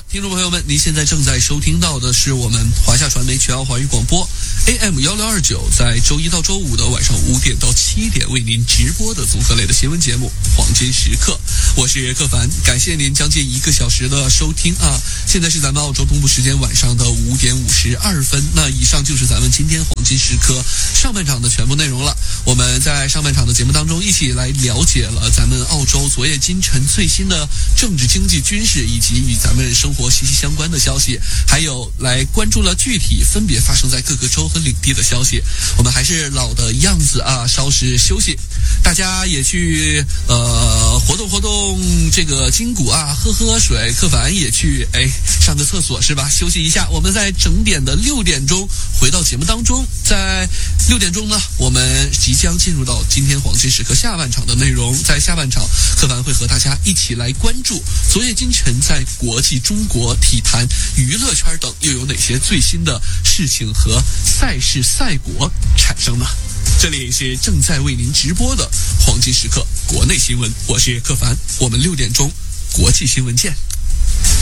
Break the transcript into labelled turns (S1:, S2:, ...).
S1: 听众朋友们，您现在正在收听到的是我们华夏传媒全奥华语广播 AM1629，在周一到周五的晚上5点到7点为您直播的综合类的新闻节目《黄金时刻》，我是克凡，感谢您将近1个小时的收听啊！现在是咱们澳洲东部时间晚上的5点52分。那以上就是咱们今天黄金时刻上半场的全部内容了。我们在上半场的节目当中一起来了解了咱们澳洲昨夜今晨最新的政治、经济、军事以及与咱们生活息息相关的消息，还有来关注了具体分别发生在各个州和领地的消息。我们还是老的样子啊，稍事休息，大家也去活动活动这个筋骨啊，喝水。克凡也去上个厕所是吧？休息一下。我们在整点的6点钟回到节目当中，在6点钟呢，我们即将进入到今天黄金时刻下半场的内容。在下半场，克凡会和大家一起来关注昨夜今晨在国际、中国体坛、娱乐圈等又有哪些最新的事情和赛事赛果产生呢？这里是正在为您直播的黄金时刻国内新闻，我是克凡，我们6点钟国际新闻见。